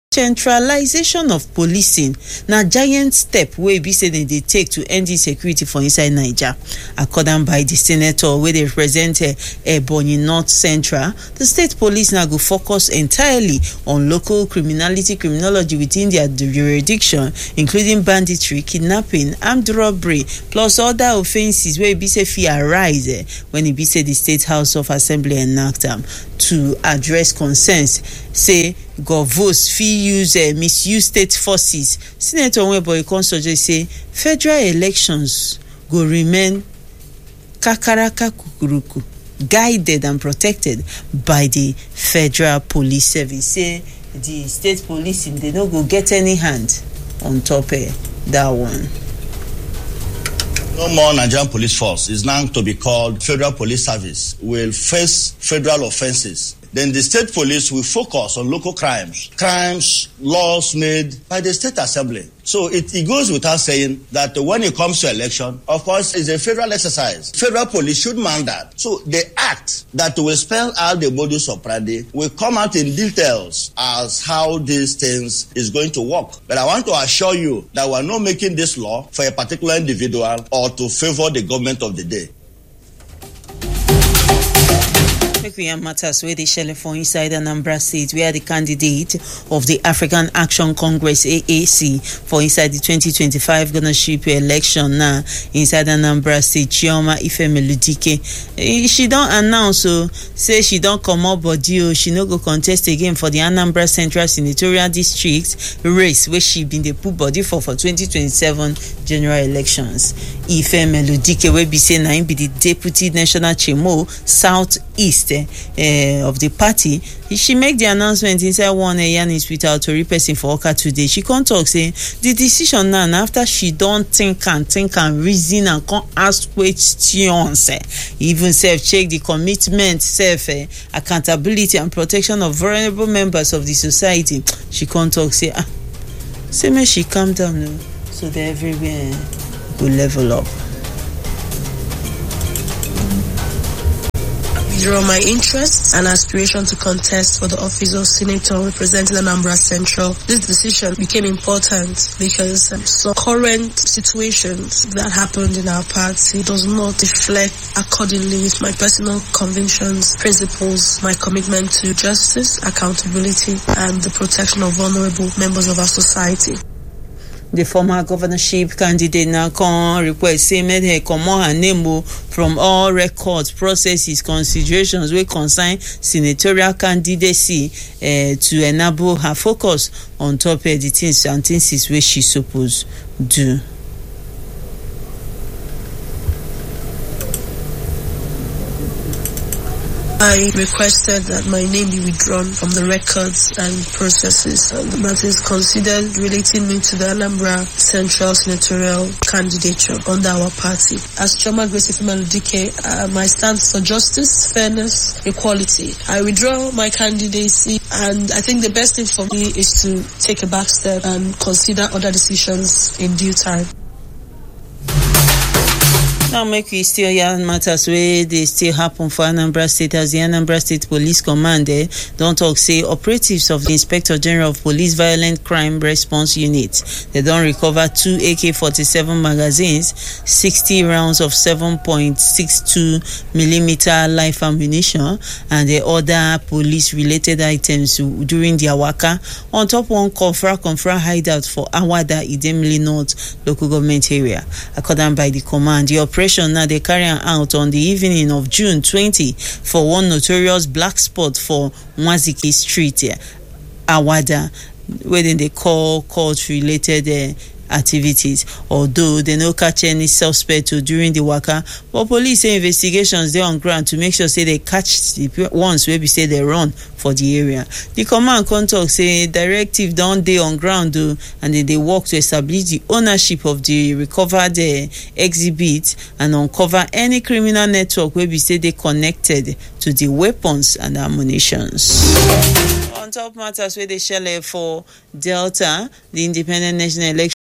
Centralization of policing na giant step wey be say dem dey take to end insecurity for inside Naija. According by the senator wey dey represent Ebonyi North Central, the state police now go focus entirely on local criminology within their jurisdiction, including banditry, kidnapping, armed robbery, plus other offences wey be say fit arise when e be say the State House of Assembly enact am to address concerns say govos fit misuse state forces. Senator Nweboyi come suggest say federal elections go remain kakaraka kukuruku, guided and protected by the Federal Police Service. Say the state police they no go get any hand on top that one. No more Nigerian police force is now to be called Federal Police Service, will face federal offenses. Then the state police will focus on local crimes, laws made by the State Assembly. So it goes without saying that when it comes to election, of course, it's a federal exercise. Federal police should man that. So the act that will spell out the modus operandi will come out in details as how these things is going to work. But I want to assure you that we're not making this law for a particular individual or to favor the government of the day. We have matters where they shell for inside Anambra State, where the candidate of the African Action Congress AAC for inside the 2025 governorship election now inside Anambra State, Chioma Ifemeludike. She don't announce say she don't come up body she no go contest again for the Anambra Central Senatorial District race where she been the put body for 2027 general elections. Ifemeludike will be saying na be the deputy national Chemo Southeast of the party. She make the announcement inside one Yanis with our Tory person for Oka today. She can't talk say the decision now after she don't think and reason and can't ask questions. Even check the commitment, accountability and protection of vulnerable members of the society. She can't talk say may she calm down now so that everywhere will level up. Withdraw my interest and aspiration to contest for the office of Senator representing Anambra Central. This decision became important because some current situations that happened in our party does not reflect accordingly with my personal convictions, principles, my commitment to justice, accountability, and the protection of vulnerable members of our society. The former governorship candidate now can request say make her comot her name from all records, processes, considerations wey concern senatorial candidacy to enable her focus on top of the things and things wey she suppose do. I requested that my name be withdrawn from the records and processes that is considered relating me to the Anambra Central Senatorial candidature under our party. As Chioma Grace Ifemeludike, my stance for justice, fairness, equality. I withdraw my candidacy, and I think the best thing for me is to take a back step and consider other decisions in due time. Now make we still hear matters where they still happen for Anambra State as the Anambra State Police Command don't talk say operatives of the Inspector General of Police Violent Crime Response Unit. They don't recover 2 AK-47 magazines, 60 rounds of 7.62 millimeter live ammunition, and the other police related items during their waka on top one confra hideout for Awada Idemili North local government area. According by the command, the operation now they carry out on the evening of June 20 for one notorious black spot for Mwaziki Street, Awada, where they call cult related activities. Although they no catch any suspect during the waka, but police say investigations they on ground to make sure say they catch the ones where we say they run for the area. The command contact say directive down there on ground and they work to establish the ownership of the recovered exhibit and uncover any criminal network where we say they connected to the weapons and ammunitions. On top matters where they shell for Delta, the Independent National Election